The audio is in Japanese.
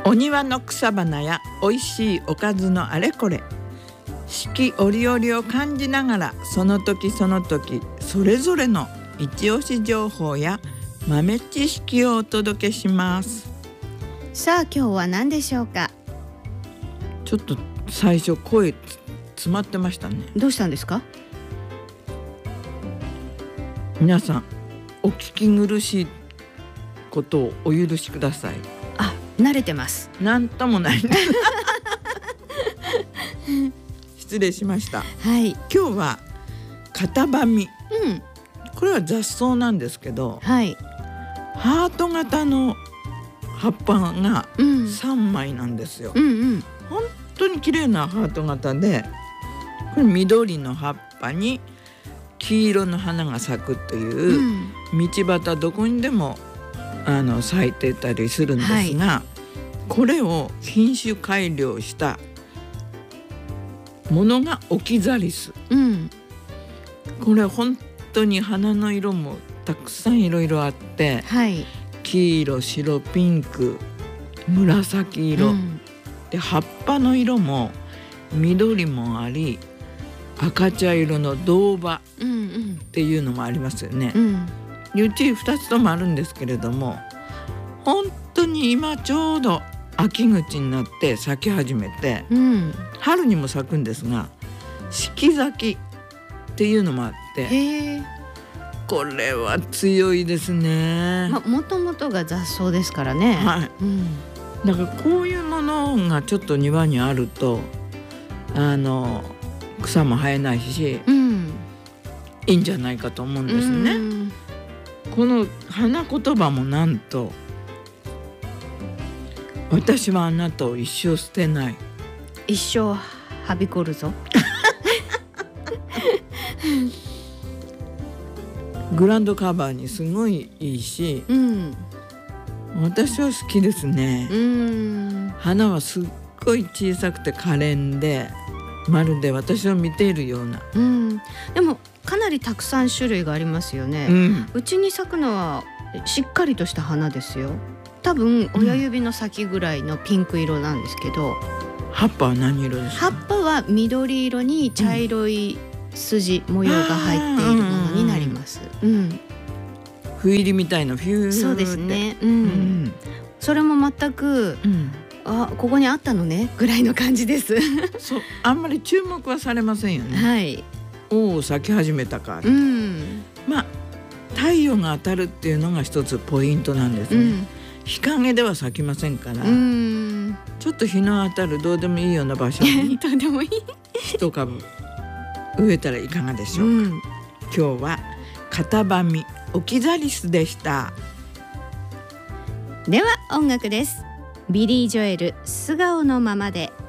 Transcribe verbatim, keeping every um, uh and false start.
お庭の草花やおいしいおかずのあれこれ、四季折々を感じながらその時その時それぞれの一押し情報や豆知識をお届けします。 さあ今日は何でしょうか。 ちょっと最初声詰まってましたね。 どうしたんですか。 皆さんお聞き苦しいことをお許しください。 あ、慣れてます。 なんともない失礼しました。 はい。 今日は片葉実、 うん、 これは雑草なんですけど、 はい、 ハート型の葉っぱがうん、 さんまいなんですよ、 うんうん、 本当に綺麗なハート型で、これ緑の葉っぱに黄色の花が咲くという、うん、道端どこにでもあの咲いてたりするんですが、はい、これを品種改良したものがオキザリス、うん、これ本当に花の色もたくさんいろいろあって、はい、黄色、白、ピンク、紫色、うん、で葉っぱの色も緑もあり赤茶色の銅葉っていうのもありますよね、うんうん、うちふたつともあるんですけれども、本当に今ちょうど秋口になって咲き始めて、うん、春にも咲くんですが四季咲きっていうのもあって、へー、これは強いですね。 ま、もともとが雑草ですからね、 はい、うん、だからこういうものがちょっと庭にあるとあの草も生えないし、うん、いいんじゃないかと思うんですね、うん、この花言葉もなんと、私はあなたを一生捨てない、 一生はびこるぞグランドカバーにすごいいいし、うん、私は好きですね、うん、花はすっごい小さくて可憐でまるで私を見ているような、うん、 でもかなりたくさん種類がありますよね、うん、うちに咲くのはしっかりとした花ですよ。多分親指の先ぐらいのピンク色なんですけど、うん、 葉っぱは何色ですか。 葉っぱは緑色に茶色い筋模様が入っているものになります、うんうん、 斑入りみたいなフューって。 そうですね、うんうん、それも全く、うん、あ、ここにあったのねぐらいの感じですそう、あんまり注目はされませんよね。はい、おお咲き始めたか、うん、まあ太陽が当たるっていうのが一つポイントなんですね、うん、日陰では咲きませんから、うん、ちょっと日の当たるどうでもいいような場所にどうでもいい一株植えたらいかがでしょうか、うん、今日は片葉実オキザリスでした。 では音楽です。ビリー・ジョエル、素顔のままで。